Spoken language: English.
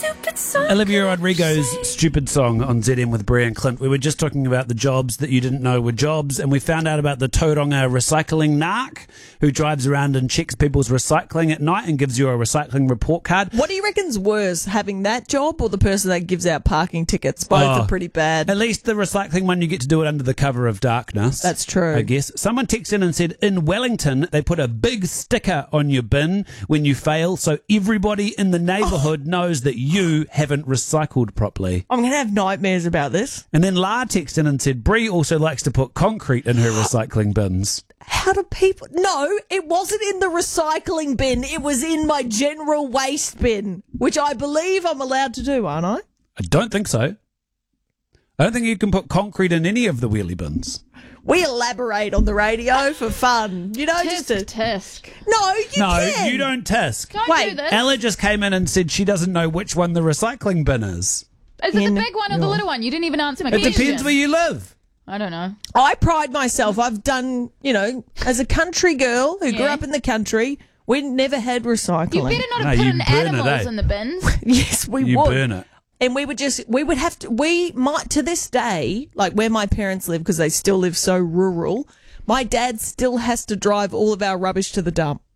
stupid song. Olivia Rodrigo's Stupid Song on ZM with Bria and Clint. We were just talking about the jobs that you didn't know were jobs, and we found out about the Tauranga recycling narc who drives around and checks people's recycling at night and gives you a recycling report card. What do you reckon's worse, having that job or the person that gives out parking tickets? Both are pretty bad. At least the recycling one, you get to do it under the cover of darkness. That's true. I guess. Someone texted in and said, in Wellington, they put a big sticker on your bin when you fail, so everybody in the neighbourhood knows that you haven't recycled properly. I'm going to have nightmares about this. And then La texted in and said, Brie also likes to put concrete in her recycling bins. How do people... No, it wasn't in the recycling bin. It was in my general waste bin, which I believe I'm allowed to do, aren't I? I don't think so. I don't think you can put concrete in any of the wheelie bins. We elaborate on the radio for fun. You know, just a... Tisk. No, you can. No, you don't tisk. Don't Wait, do this. Ella just came in and said she doesn't know which one the recycling bin is. Is it the big one or the little one? You didn't even answer my It question. depends where you live. I don't know. I pride myself. I've done, as a country girl who grew Yeah. up in the country, we never had recycling. You better not No, have put you in burn it, animals eh? in the bins. Yes, we You would. burn it. And we would have to, we might, to this day, like where my parents live, because they still live so rural, my dad still has to drive all of our rubbish to the dump.